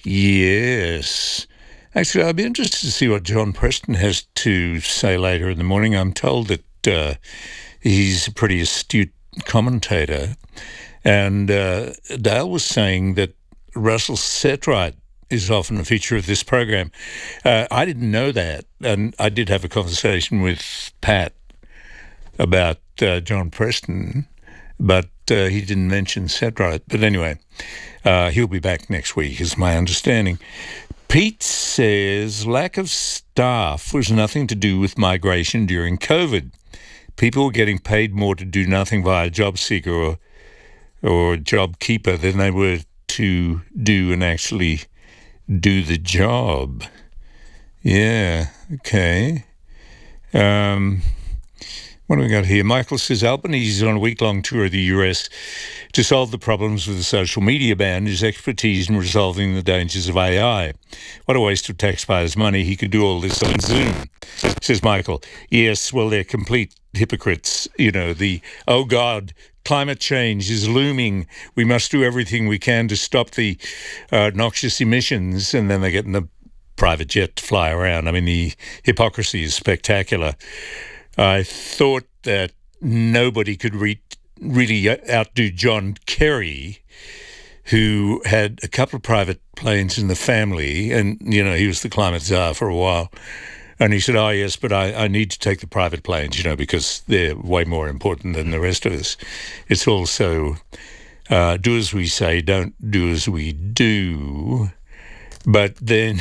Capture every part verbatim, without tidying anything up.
Yes. Actually, I'd be interested to see what John Preston has to say later in the morning. I'm told that uh, he's a pretty astute commentator. And uh, Dale was saying that Russell Setright is often a feature of this program. Uh, I didn't know that. And I did have a conversation with Pat about uh, John Preston, but uh, he didn't mention Setright. But anyway, uh, he'll be back next week, is my understanding. Pete says lack of staff was nothing to do with migration during COVID. People were getting paid more to do nothing via JobSeeker or or JobKeeper than they were to do and actually do the job. Yeah, okay. Um, what do we got here? Michael says Albanese is on a week-long tour of the U S to solve the problems with the social media ban, his expertise in resolving the dangers of A I. What a waste of taxpayers' money. He could do all this on Zoom, says Michael. Yes, well, they're complete hypocrites. You know, the, oh, God, climate change is looming. We must do everything we can to stop the uh, noxious emissions. And then they get in the private jet to fly around. I mean, the hypocrisy is spectacular. I thought that nobody could re- really outdo John Kerry, who had a couple of private planes in the family. And, you know, he was the climate czar for a while. And he said, oh, yes, but I, I need to take the private planes, you know, because they're way more important than the rest of us. It's also uh, do as we say, don't do as we do. But then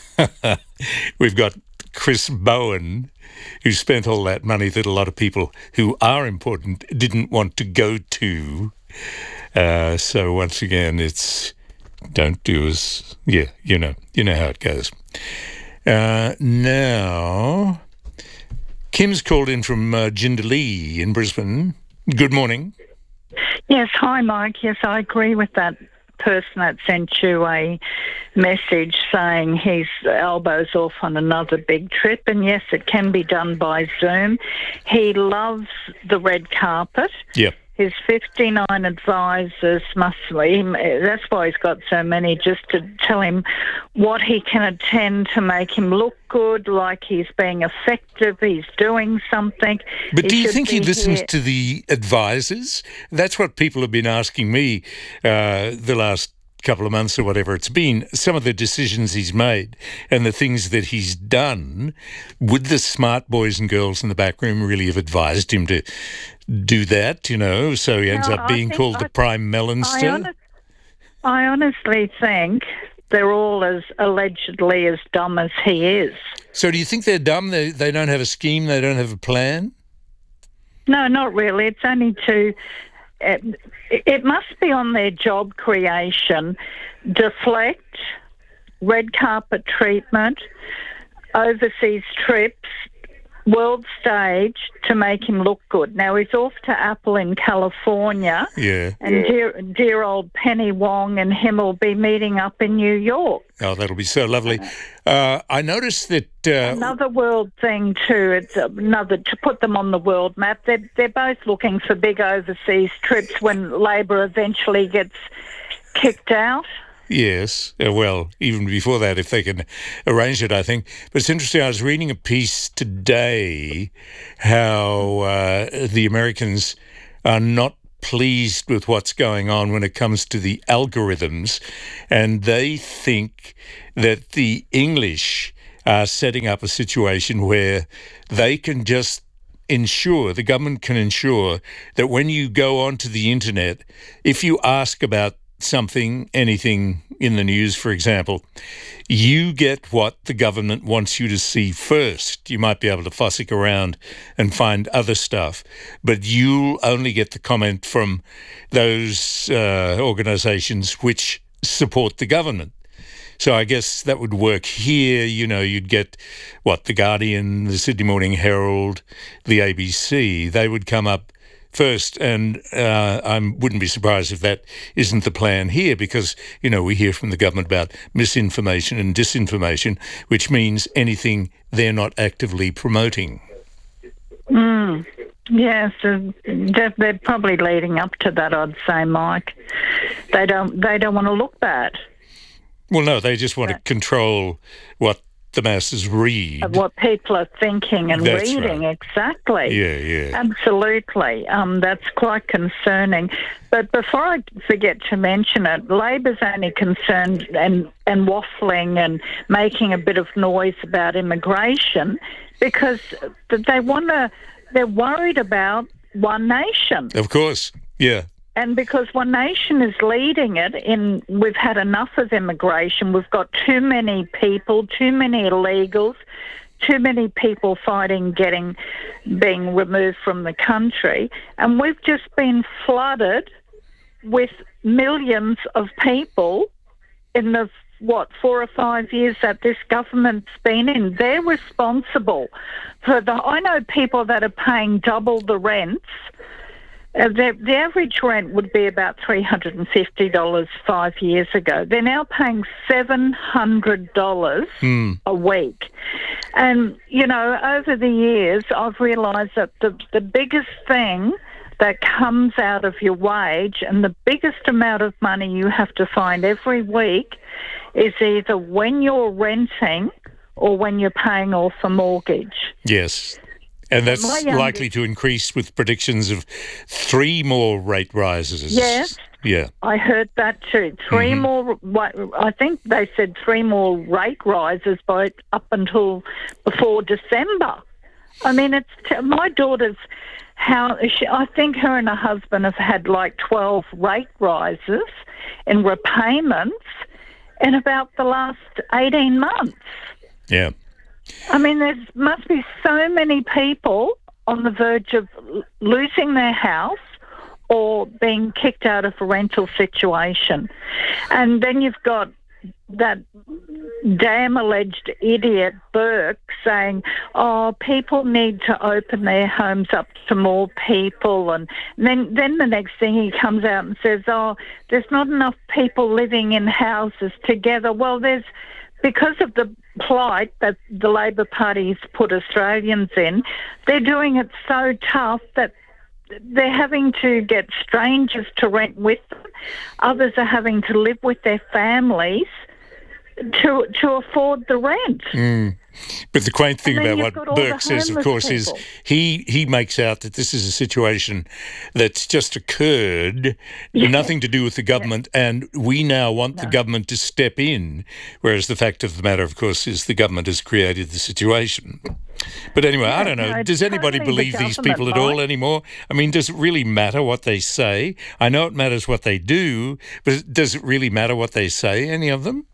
we've got Chris Bowen, who spent all that money that a lot of people who are important didn't want to go to. Uh, so once again, it's don't do as, yeah, you know, you know how it goes. Uh, now, Kim's called in from uh, Jindalee in Brisbane. Good morning. Yes, hi, Mike. Yes, I agree with that person that sent you a message saying his elbow's off on another big trip. And yes, it can be done by Zoom. He loves the red carpet. Yep. His fifty-nine advisors must, he, that's why he's got so many, just to tell him what he can attend to make him look good, like he's being effective, he's doing something. But He do you should think he be listens here- to the advisors? That's what people have been asking me uh, the last couple of months or whatever it's been. Some of the decisions he's made and the things that he's done, would the smart boys and girls in the back room really have advised him to do that, you know, so he ends No, up I being think- called I- the Prime I, Melonster? honest, I honestly think they're all as allegedly as dumb as he is. So do you think they're dumb? They, they don't have a scheme? They don't have a plan? No, not really. It's only to... It, it must be on their job creation, deflect, red carpet treatment, overseas trips, world stage to make him look good. Now, he's off to Apple in California, Yeah. and dear, dear old Penny Wong and him will be meeting up in New York. Oh, that'll be so lovely. Uh, I noticed that... Uh, Another world thing too. It's another to put them on the world map. They're they're both looking for big overseas trips when Labor eventually gets kicked out. Yes, uh, well, even before that, if they can arrange it, I think. But it's interesting, I was reading a piece today how uh, the Americans are not pleased with what's going on when it comes to the algorithms, and they think that the English are setting up a situation where they can just ensure, the government can ensure that when you go onto the internet, if you ask about something, anything in the news, for example, you get what the government wants you to see first. You might be able to fossick around and find other stuff, but you'll only get the comment from those uh, organisations which support the government. So I guess that would work here. You know, you'd get, what, The Guardian, the Sydney Morning Herald, the A B C. They would come up first, and uh, I wouldn't be surprised if that isn't the plan here, because, you know, we hear from the government about misinformation and disinformation, which means anything they're not actively promoting. Mm. Yes, uh, they're they're probably leading up to that, I'd say, Mike. They don't they don't want to look bad. Well, no, they just want to control what the masses read. What people are thinking and That's reading, right. exactly. Yeah, yeah. Absolutely. Um, that's quite concerning. But before I forget to mention it, Labor's only concerned and, and waffling and making a bit of noise about immigration because they want to, they're worried about One Nation. Of course, yeah. And because One Nation is leading it in, we've had enough of immigration. We've got too many people, too many illegals, too many people fighting, getting, being removed from the country. And we've just been flooded with millions of people in the, what, four or five years that this government's been in. They're responsible for the, I know people that are paying double the rents. Uh, the, the average rent would be about three hundred fifty dollars five years ago. They're now paying seven hundred dollars Mm. a week. And, you know, over the years, I've realised that the, the biggest thing that comes out of your wage and the biggest amount of money you have to find every week is either when you're renting or when you're paying off a mortgage. Yes. And that's My youngest- likely to increase with predictions of three more rate rises. Yes. Yeah. I heard that too. Three Mhm. more, wa- I think they said three more rate rises by up until before December. I mean, it's t- my daughter's, how she, I think her and her husband have had like twelve rate rises in repayments in about the last eighteen months. Yeah. I mean, there must be so many people on the verge of l- losing their house or being kicked out of a rental situation. And then you've got that damn alleged idiot Burke saying, oh, people need to open their homes up to more people. And then, then the next thing he comes out and says, oh, there's not enough people living in houses together. Well, there's, because of the plight that the Labor Party's put Australians in, they're doing it so tough that they're having to get strangers to rent with them. Others are having to live with their families to to afford the rent. Mm. But the quaint thing And then about you've got what all the Burke says, of homeless course, is people. he, he makes out that this is a situation that's just occurred, nothing to do with the government, and we now want the government to step in, whereas the fact of the matter, of course, is the government has created the situation. But anyway, I don't know. no, it's Does anybody totally the believe these government, people at all Mike. anymore? I mean, does it really matter what they say? I know it matters what they do, but does it really matter what they say, any of them?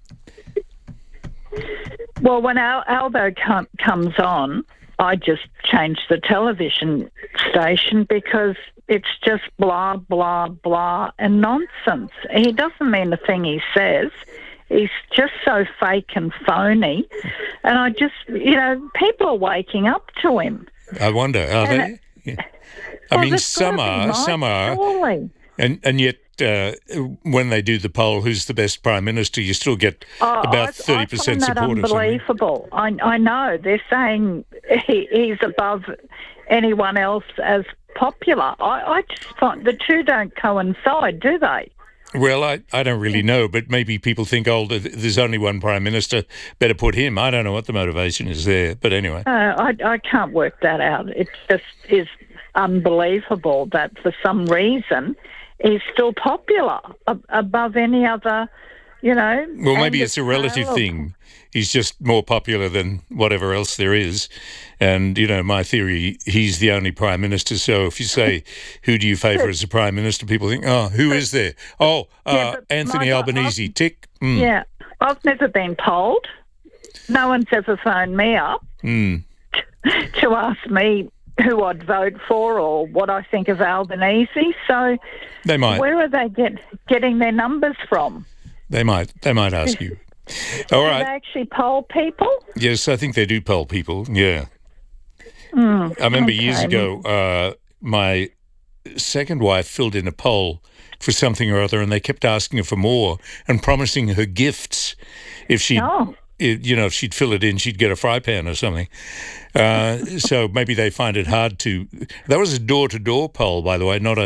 Well, when Al- Albo com- comes on, I just change the television station because it's just blah, blah, blah and nonsense. He doesn't mean the thing he says. He's just so fake and phony. And I just, you know, people are waking up to him. I wonder, are And they? Yeah. I Well, mean, there's some gotta be, are, Mike, some are. surely. And and yet, uh, when they do the poll, who's the best prime minister, you still get Oh, about I- thirty percent I find support that or something. unbelievable. I, I know. They're saying he, he's above anyone else as popular. I, I just find the two don't coincide, do they? Well, I, I don't really know, but maybe people think, oh, th- there's only one prime minister, better put him. I don't know what the motivation is there, but anyway. Uh, I, I can't work that out. It just is unbelievable that for some reason he's still popular ab- above any other, you know. Well, maybe Angus it's a relative Taylor. thing. He's just more popular than whatever else there is. And, you know, my theory, he's the only prime minister. So if you say, who do you favour as a prime minister, people think, oh, who is there? Oh, uh, Yeah, but Anthony Mike, I- Albanese, tick. Mm, Yeah, I've never been polled. No one's ever phoned me up mm. to ask me who I'd vote for or what I think of Albanese. So They might. where are they get, getting their numbers from? They might. They might ask you. All Do right. they actually poll people? Yes, I think they do poll people. Yeah. I remember years okay. ago, uh, my second wife filled in a poll for something or other, and they kept asking her for more and promising her gifts if she, Oh. you know, if she'd fill it in, she'd get a fry pan or something. Uh, so maybe they find it hard to. That was a door-to-door poll, by the way, not a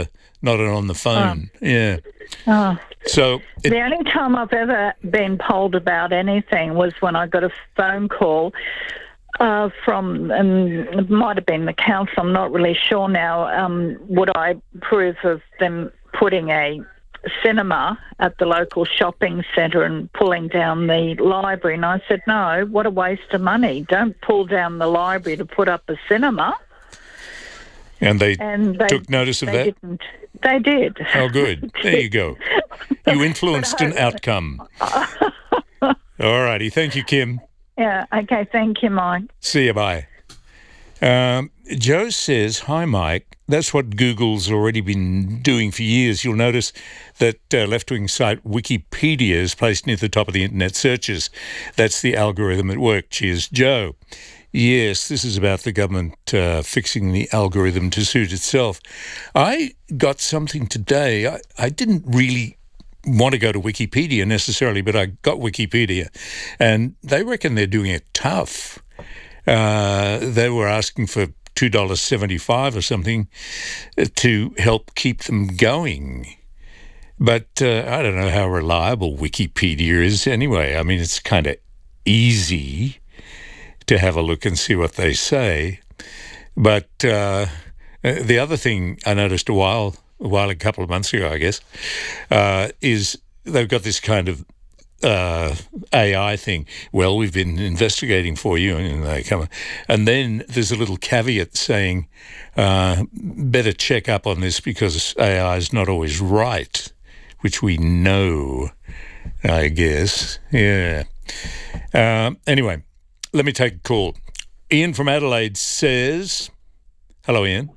not on the phone. Oh. Yeah. Oh. So it, the only time I've ever been polled about anything was when I got a phone call uh, from, and it might have been the council, I'm not really sure now, um, would I approve of them putting a cinema at the local shopping centre and pulling down the library? And I said, no, what a waste of money. Don't pull down the library to put up a cinema. And they, and they took notice of they that? Didn't. They did. Oh, good. There you go. You influenced an outcome. All righty. Thank you, Kim. Yeah, okay. Thank you, Mike. See you, bye. Um, Joe says, hi, Mike. That's what Google's already been doing for years. You'll notice that uh, left-wing site Wikipedia is placed near the top of the internet searches. That's the algorithm at work. Cheers, Joe. Yes, this is about the government uh, fixing the algorithm to suit itself. I got something today. I, I didn't really want to go to Wikipedia necessarily, but I got Wikipedia, and they reckon they're doing it tough. Uh, they were asking for two dollars seventy-five or something to help keep them going. But uh, I don't know how reliable Wikipedia is anyway. I mean, it's kind of easy to have a look and see what they say. But uh, the other thing I noticed a while, a while, a couple of months ago, I guess, uh, is they've got this kind of uh, A I thing. Well, we've been investigating for you, and they come, and then there's a little caveat saying, uh, better check up on this because A I is not always right, which we know, I guess. Yeah. Uh, anyway. Let me take a call. Ian from Adelaide says, hello, Ian.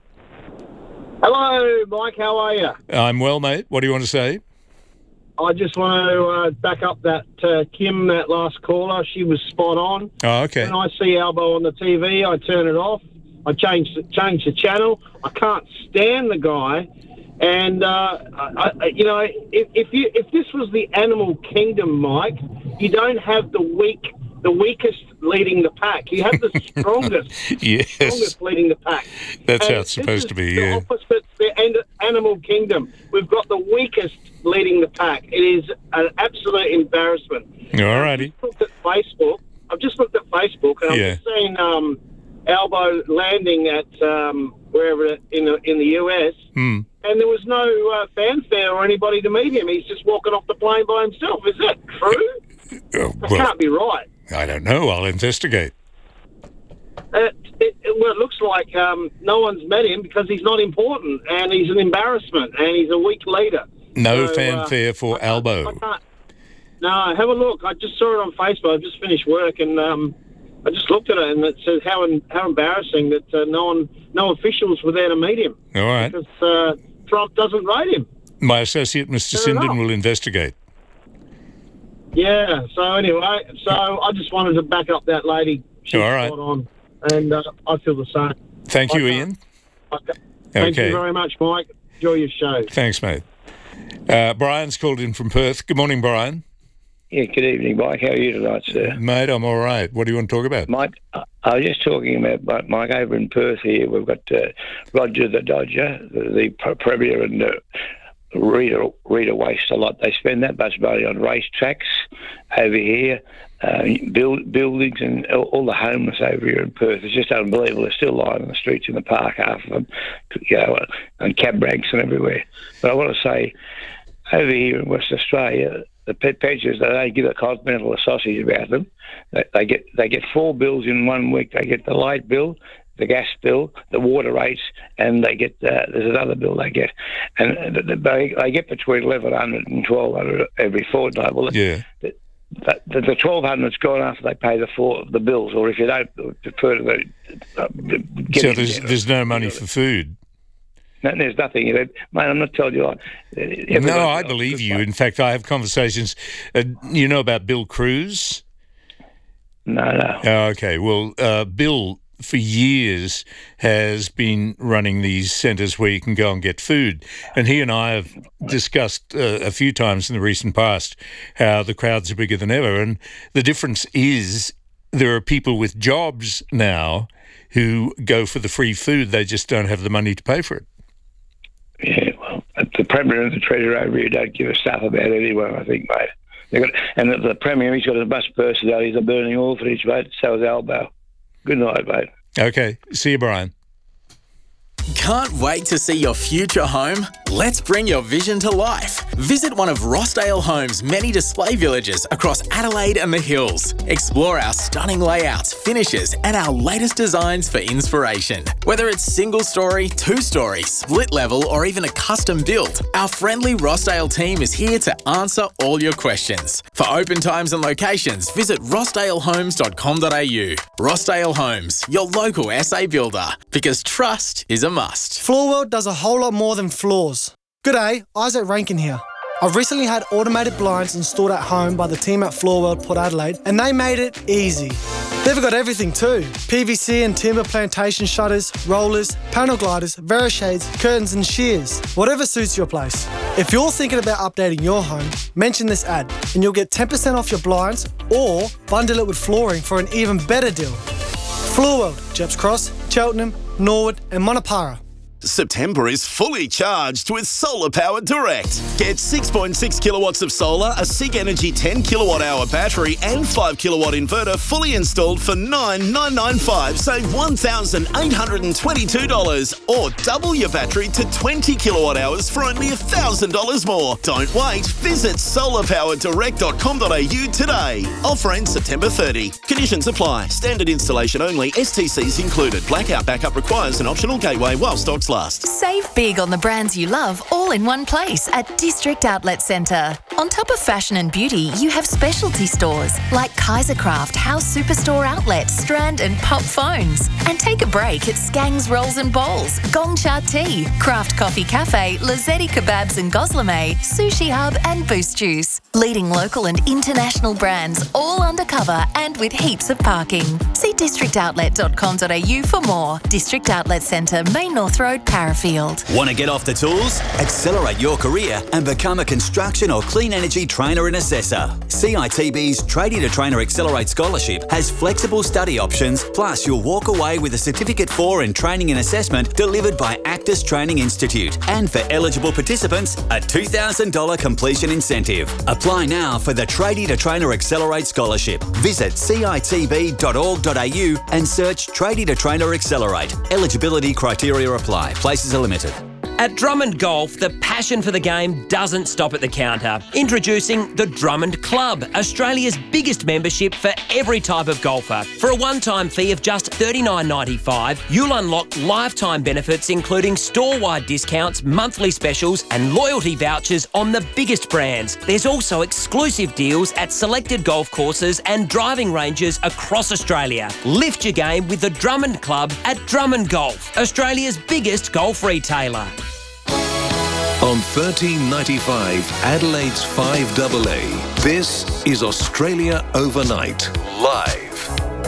Hello, Mike. How are you? I'm well, mate. What do you want to say? I just want to uh, back up that uh, Kim, that last caller. She was spot on. Oh, okay. When I see Albo on the T V, I turn it off. I change, change the channel. I can't stand the guy. And, uh, I, I, you know, if, if you if this was the animal kingdom, Mike, you don't have the weak... the weakest leading the pack. You have the strongest, yes. strongest leading the pack. That's and how it's supposed to be, the yeah. opposite, the animal kingdom. We've got the weakest leading the pack. It is an absolute embarrassment. All righty. I've just looked at Facebook. I've just looked at Facebook, and I've yeah. just seen um, Albo landing at um, wherever in the, in the U S, mm. and there was no uh, fanfare or anybody to meet him. He's just walking off the plane by himself. Is that true? Oh, that well, can't be right. I don't know. I'll investigate. Uh, it, it, well, it looks like um, no one's met him because he's not important and he's an embarrassment and he's a weak leader. No so, fanfare uh, for I, Albo. I can't, no, have a look. I just saw it on Facebook. I just finished work and um, I just looked at it and it says how how embarrassing that uh, no one, no officials were there to meet him. All right. Because uh, Trump doesn't rate him. My associate, Mister Sinden, will investigate. Yeah, so anyway, so I just wanted to back up that lady. She's all right. spot on, and uh, I feel the same. Thank you, I Ian. Okay. Thank okay. you very much, Mike. Enjoy your show. Thanks, mate. Uh, Brian's called in from Perth. Good morning, Brian. Yeah, good evening, Mike. How are you tonight, sir? Mate, I'm all right. What do you want to talk about? Mike, I was just talking about, Mike, over in Perth here, we've got uh, Roger the Dodger, the, the Premier, and uh, Rita, Rita waste a lot. They spend that much money on racetracks over here, uh, build, buildings, and all, all the homeless over here in Perth. It's just unbelievable. They're still lying on the streets in the park, half of them, you know, and cab ranks and everywhere. But I want to say, over here in West Australia, the pet pensioners, they don't give a continental a sausage about them. They, they get they get four bills in one week. They get the light bill, the gas bill, the water rates, and they get uh, there's another bill they get, and they, they get between eleven hundred and twelve hundred every fortnight. Well, yeah. The, the, the twelve hundred's gone after they pay the four the bills, or if you don't prefer to the, uh, get so there's there's no money for food. No, there's nothing. Mate, I'm not telling you. Uh, no, I believe you. In fact, I have conversations. Uh, you know about Bill Cruz? No, no. Oh, okay. Well, uh, Bill, for years, has been running these centres where you can go and get food. And he and I have discussed uh, a few times in the recent past how the crowds are bigger than ever. And the difference is there are people with jobs now who go for the free food. They just don't have the money to pay for it. Yeah, well, the Premier and the Treasurer over here don't give a stuff about anyone, I think, mate. They got, and the, the Premier, he's got as much personality as a burning orphanage, mate. So is Albo. Good night, mate. Okay. See you, Brian. Can't wait to see your future home? Let's bring your vision to life. Visit one of Rossdale Homes' many display villages across Adelaide and the Hills. Explore our stunning layouts, finishes, and our latest designs for inspiration. Whether it's single story, two story, split level, or even a custom build, our friendly Rossdale team is here to answer all your questions. For open times and locations, visit rossdale homes dot com dot a u. Rossdale Homes, your local S A builder, because trust is a must. Floorworld does a whole lot more than floors. G'day, Isaac Rankin here. I've recently had automated blinds installed at home by the team at Floorworld Port Adelaide, and they made it easy. They've got everything too. P V C and timber plantation shutters, rollers, panel gliders, Verishades, curtains and shears. Whatever suits your place. If you're thinking about updating your home, mention this ad and you'll get ten percent off your blinds or bundle it with flooring for an even better deal. Floorworld, Jeps Cross, Cheltenham, Norwood and Monopara. September is fully charged with Solar Power Direct. Get six point six kilowatts of solar, a SIG Energy ten kilowatt hour battery and five kilowatt inverter fully installed for nine thousand nine hundred ninety-five dollars. Save one thousand eight hundred twenty-two dollars or double your battery to twenty kilowatt hours for only one thousand dollars more. Don't wait. Visit solar power direct dot com dot a u today. Offer ends September thirtieth. Conditions apply. Standard installation only. S T Cs included. Blackout backup requires an optional gateway while stocks last. Save big on the brands you love all in one place at District Outlet Centre. On top of fashion and beauty, you have specialty stores like Kaisercraft, House Superstore Outlet, Strand and Pop Phones. And take a break at Skangs Rolls and Bowls, Gong Cha Tea, Craft Coffee Cafe, Lazzetti Kebabs and Goslame, Sushi Hub and Boost Juice. Leading local and international brands all undercover and with heaps of parking. See district outlet dot com dot a u for more. District Outlet Centre, Main North Road, Parafield. Want to get off the tools? Accelerate your career and become a construction or clean energy trainer and assessor. C I T B's Tradie to Trainer Accelerate Scholarship has flexible study options, plus you'll walk away with a certificate for and training and assessment delivered by Actus Training Institute. And for eligible participants, a two thousand dollars completion incentive. Apply now for the Tradie to Trainer Accelerate Scholarship. Visit c i t b dot org dot a u and search Tradie to Trainer Accelerate. Eligibility criteria apply. Places are limited. At Drummond Golf, the passion for the game doesn't stop at the counter. Introducing the Drummond Club, Australia's biggest membership for every type of golfer. For a one-time fee of just thirty-nine ninety-five, you'll unlock lifetime benefits including store-wide discounts, monthly specials and loyalty vouchers on the biggest brands. There's also exclusive deals at selected golf courses and driving ranges across Australia. Lift your game with the Drummond Club at Drummond Golf, Australia's biggest golf retailer. On thirteen ninety-five, Adelaide's five A A, this is Australia Overnight, live.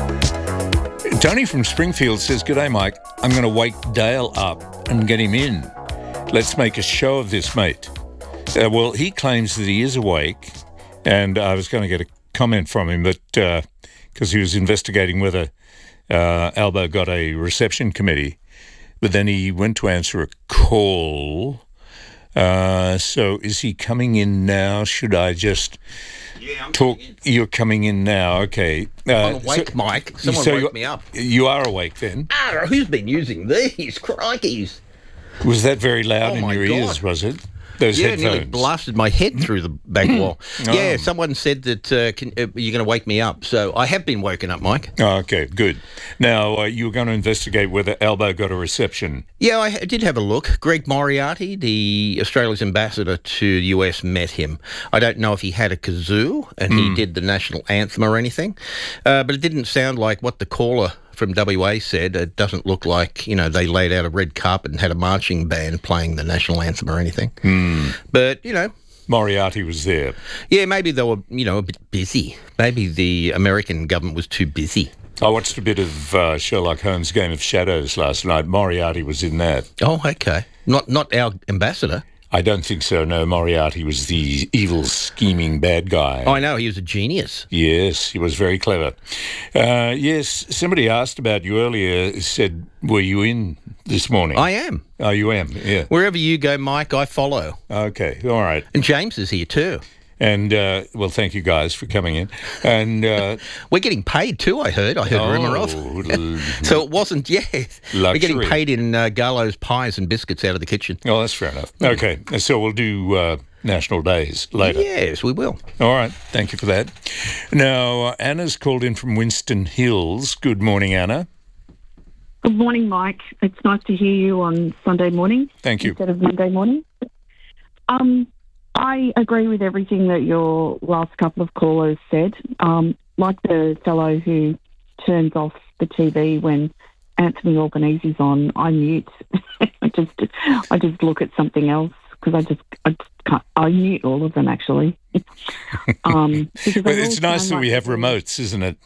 Tony from Springfield says, "G'day, Mike. I'm going to wake Dale up and get him in. Let's make a show of this, mate." Uh, well, he claims that he is awake, and I was going to get a comment from him, but because uh, he was investigating whether uh, Albo got a reception committee, but then he went to answer a call. Uh, so is he coming in now? Should I just yeah, I'm talk? You're coming in now. Okay. Uh, I'm awake, so, Mike. Someone so woke me up. You are awake then? Ah, who's been using these? Crikeys. Was that very loud oh in my your God. ears, was it? Those yeah, headphones. it nearly blasted my head through the back wall. Oh. Yeah, someone said that uh, can, uh, you're going to wake me up. So I have been woken up, Mike. Oh, okay, good. Now, uh, you were going to investigate whether Albo got a reception. Yeah, I did have a look. Greg Moriarty, the Australia's ambassador to the U S, met him. I don't know if he had a kazoo and mm. he did the national anthem or anything, uh, but it didn't sound like what the caller from W A said. It doesn't look like, you know, they laid out a red carpet and had a marching band playing the national anthem or anything. Mm. But, you know... Moriarty was there. Yeah, maybe they were, you know, a bit busy. Maybe the American government was too busy. I watched a bit of uh, Sherlock Holmes' Game of Shadows last night. Moriarty was in that. Oh, okay. Not not our ambassador. I don't think so. No, Moriarty was the evil, scheming bad guy. I know, he was a genius. Yes, he was very clever. Uh, yes, somebody asked about you earlier, said, were you in this morning? I am. Oh, you am, yeah. Wherever you go, Mike, I follow. Okay, all right. And James is here too. And, uh, well, thank you guys for coming in. And uh, we're getting paid too, I heard. I heard oh, rumour of. So it wasn't, yeah. Luxury. We're getting paid in uh, Garlo's pies and biscuits out of the kitchen. Oh, that's fair enough. Okay, so we'll do uh, National Days later. Yes, we will. All right, thank you for that. Now, uh, Anna's called in from Winston Hills. Good morning, Anna. Good morning, Mike. It's nice to hear you on Sunday morning. Thank you. Instead of Monday morning. Um... I agree with everything that your last couple of callers said. Um, like the fellow who turns off the T V when Anthony Albanese's on, I mute. I just, I just look at something else because I just, I just can't. I mute all of them actually. um, but it's nice that like we have remotes, isn't it?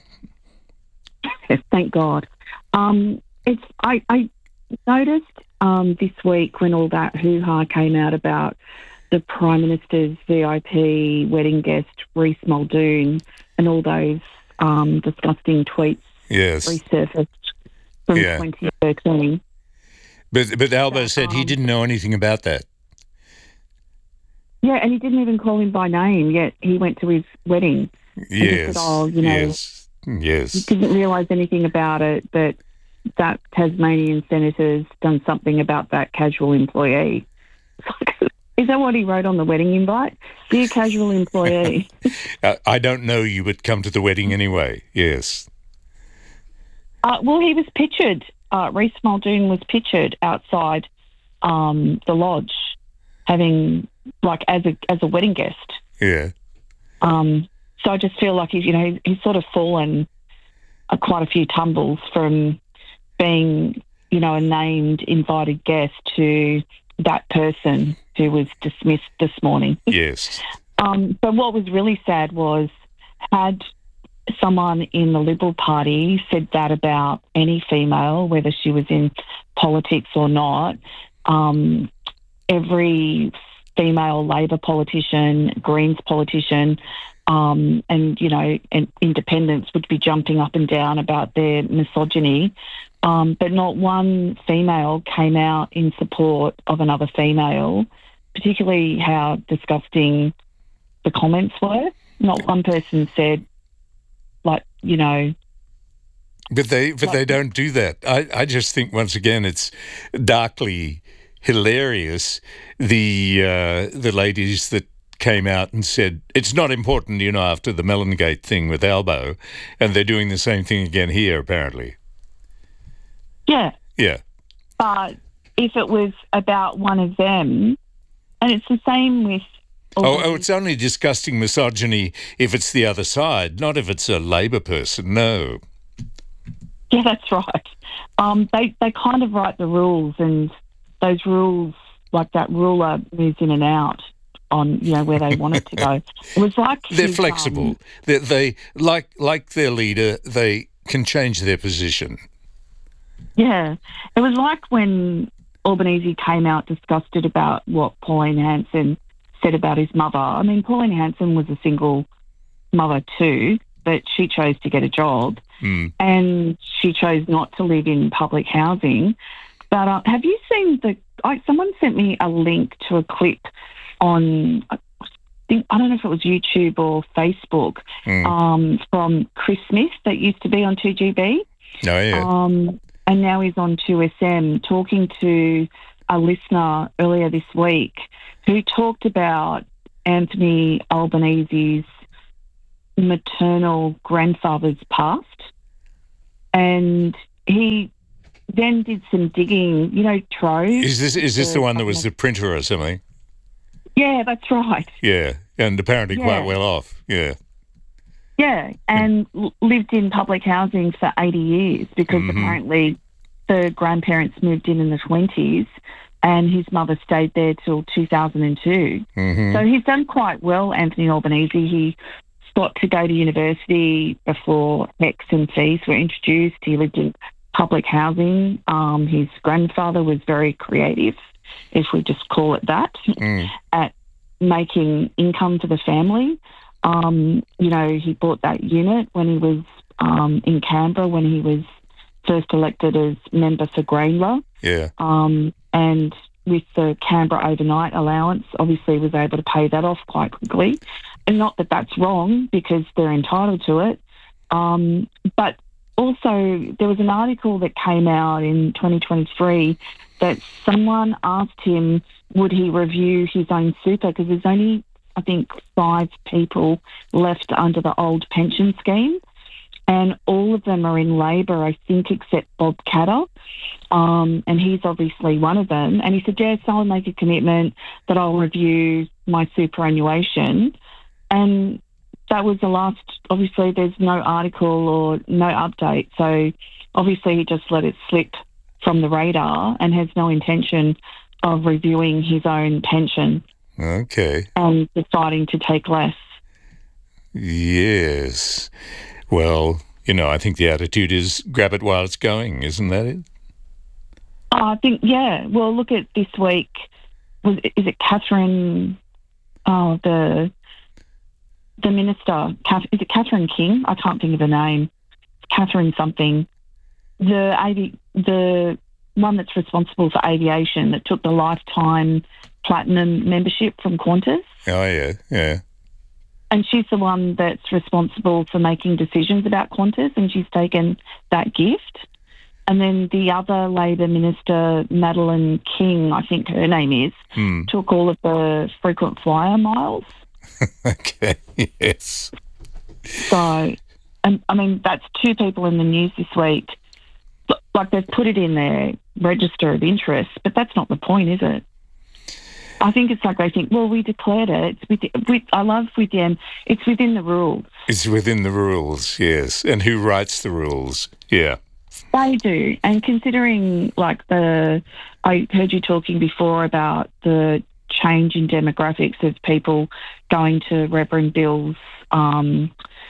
Thank God. Um, it's. I, I noticed um, this week when all that hoo-ha came out about the Prime Minister's V I P wedding guest, Reece Muldoon, and all those um, disgusting tweets yes. resurfaced from yeah. twenty thirteen. But but Albo but, said um, he didn't know anything about that. Yeah, and he didn't even call him by name, yet he went to his wedding. Yes, said, oh, you know, yes, yes. He didn't realise anything about it, but that Tasmanian senator's done something about that casual employee. Is that what he wrote on the wedding invite? Dear casual employee. I don't know you, but come to the wedding anyway. Yes. Uh, well, he was pictured. Uh, Reece Muldoon was pictured outside um, the lodge, having like as a as a wedding guest. Yeah. Um. So I just feel like he's you know he's sort of fallen uh, quite a few tumbles from being you know a named invited guest to that person who was dismissed this morning. Yes. um, but what was really sad was had someone in the Liberal Party said that about any female, whether she was in politics or not, um, every female Labor politician, Greens politician, um, and, you know, and independents would be jumping up and down about their misogyny. Um, but not one female came out in support of another female, particularly how disgusting the comments were. Not one person said, like, you know... But they but like, they don't do that. I, I just think, once again, it's darkly hilarious, the uh, the ladies that came out and said, it's not important, you know, after the Mellongate thing with Albo, and they're doing the same thing again here, apparently. Yeah. Yeah. But if it was about one of them, and it's the same with... Oh, oh, it's only disgusting misogyny if it's the other side, not if it's a Labor person, no. Yeah, that's right. Um, they, they kind of write the rules, and those rules, like that ruler moves in and out on, you know, where they want it to go. It was like... They're his, flexible. Um, they, they like like their leader, they can change their position. Yeah. It was like when Albanese came out disgusted about what Pauline Hanson said about his mother. I mean, Pauline Hanson was a single mother too, but she chose to get a job mm. and she chose not to live in public housing. But uh, have you seen the... I, someone sent me a link to a clip on... I think I don't know if it was YouTube or Facebook mm. um, from Chris Smith that used to be on two G B. Oh, yeah. Um, and now he's on two S M talking to a listener earlier this week who talked about Anthony Albanese's maternal grandfather's past. And he then did some digging, you know, Trove. Is this is this the one that was the printer or something? Yeah, that's right. Yeah, and apparently Yeah. quite well off, yeah. Yeah, and l- lived in public housing for eighty years because Mhm. apparently the grandparents moved in in the twenties and his mother stayed there till two thousand two. Mhm. So he's done quite well, Anthony Albanese. He got to go to university before HECS and fees were introduced. He lived in public housing. Um, his grandfather was very creative if we just call it that, Mm. at making income for the family. Um, you know, he bought that unit when he was um, in Canberra, when he was first elected as member for Grayndler. Yeah. Um, and with the Canberra overnight allowance, obviously was able to pay that off quite quickly. And not that that's wrong, because they're entitled to it. Um, but also there was an article that came out in twenty twenty-three that someone asked him, would he review his own super? Because there's only, I think, five people left under the old pension scheme. And all of them are in Labor, I think, except Bob Catter. Um, and he's obviously one of them. And he said, yes, I'll make a commitment that I'll review my superannuation. And that was the last, obviously there's no article or no update. So obviously he just let it slip from the radar and has no intention of reviewing his own pension. Okay. And deciding to take less. Yes. Well, you know, I think the attitude is grab it while it's going, isn't that it? Oh, I think, yeah. Well, look at this week. Was is it Catherine? Oh, the the minister. Kath, is it Catherine King? I can't think of her name. Catherine something. The avi- the one that's responsible for aviation that took the lifetime platinum membership from Qantas. Oh yeah, yeah. And she's the one that's responsible for making decisions about Qantas, and she's taken that gift. And then the other Labor minister, Madeleine King, I think her name is, Hmm. took all of the frequent flyer miles. Okay, yes. So, and I mean, that's two people in the news this week. L- Like they've put it in their register of interest, but that's not the point, is it? I think it's like they think, well, we declared it. It's with, with, I love with them, it's within the rules. It's within the rules, yes. And who writes the rules? Yeah. They do. And considering, like, the, I heard you talking before about the change in demographics of people going to Reverend Bill's um,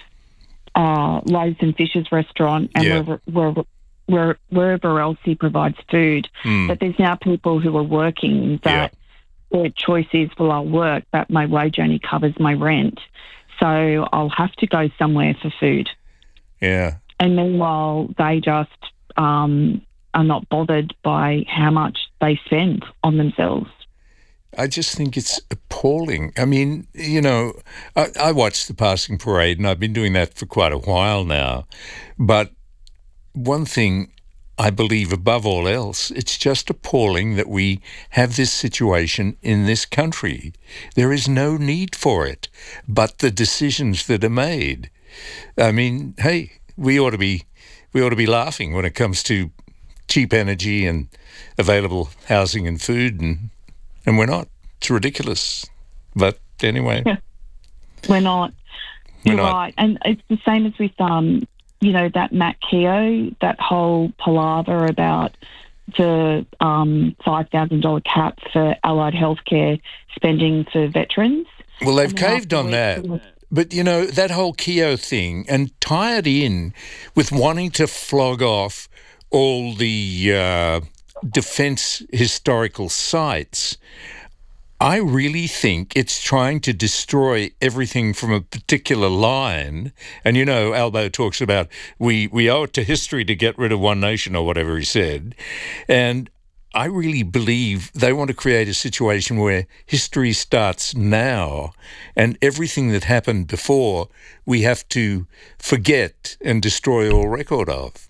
uh, Loaves and Fishes restaurant and Yeah. wherever, wherever, where, wherever else he provides food. Hmm. But there's now people who are working that their choice is, well, I'll work, but my wage only covers my rent. So I'll have to go somewhere for food. Yeah. And meanwhile, they just um, are not bothered by how much they spend on themselves. I just think it's appalling. I mean, you know, I, I watched the passing parade, and I've been doing that for quite a while now. But one thing I believe above all else, it's just appalling that we have this situation in this country. There is no need for it, but the decisions that are made. I mean, hey, we ought to be we ought to be laughing when it comes to cheap energy and available housing and food, and and we're not. It's ridiculous. But anyway, Yeah. We're not. We're You're not. right. And it's the same as with, um, you know, that Matt Keogh, that whole palaver about the um, five thousand dollars cap for allied healthcare spending for veterans. Well, they've And then caved on that. afterwards- But, you know, that whole Keogh thing, and tie it in with wanting to flog off all the uh, defence historical sites, I really think it's trying to destroy everything from a particular line. And, you know, Albo talks about we, we owe it to history to get rid of one nation or whatever he said. And I really believe they want to create a situation where history starts now and everything that happened before we have to forget and destroy all record of.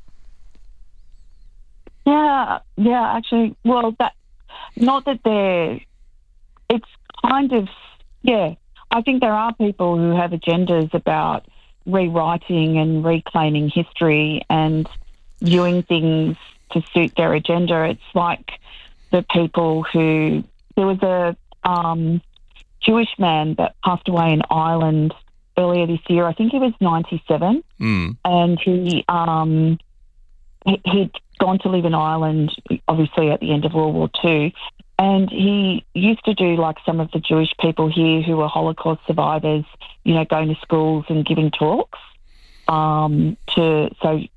Yeah, yeah, actually, well, that, not that they're, it's kind of, yeah, I think there are people who have agendas about rewriting and reclaiming history and viewing things to suit their agenda. It's like the people who, there was a um, Jewish man that passed away in Ireland earlier this year. I think he was ninety-seven, Mm. and he um, he, he'd gone to live in Ireland, obviously at the end of World War Two, and he used to do like some of the Jewish people here who were Holocaust survivors, you know, going to schools and giving talks um, to so